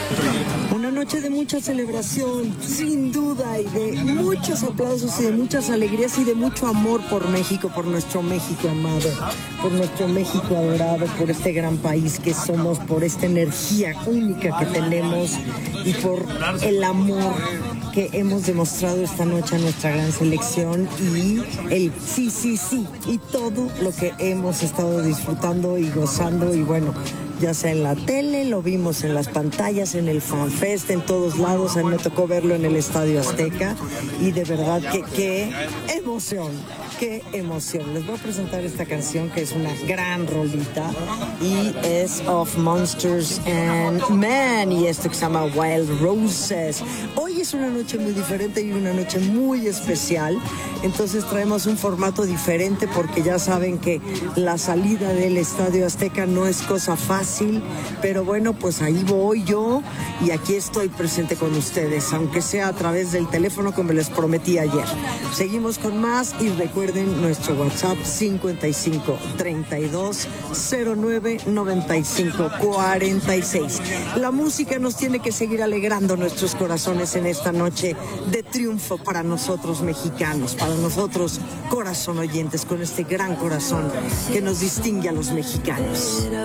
Una noche de mucha celebración, sin duda, y de muchos aplausos y de muchas alegrías y de mucho amor por México, por nuestro México amado, por nuestro México adorado, por este gran país que somos, por esta energía única que tenemos y por el amor que hemos demostrado esta noche a nuestra gran selección y el sí, sí, sí, y todo lo que hemos estado disfrutando y gozando y bueno, ya sea en la tele, lo vimos en las pantallas, en el FanFest, en todos lados. A mí me tocó verlo en el Estadio Azteca y de verdad que qué emoción, qué emoción. Les voy a presentar esta canción que es una gran rolita y es Of Monsters and Men y esto que se llama Wild Roses. Hoy es una noche muy diferente y una noche muy especial, entonces traemos un formato diferente porque ya saben que la salida del Estadio Azteca no es cosa fácil, pero bueno, pues ahí voy yo y aquí estoy presente con ustedes, aunque sea a través del teléfono como les prometí ayer. Seguimos con más y recuerden nuestro WhatsApp 55 32 09 95 46. La música nos tiene que seguir alegrando nuestros corazones en esta noche de triunfo para nosotros mexicanos, para nosotros corazón oyentes, con este gran corazón que nos distingue a los mexicanos.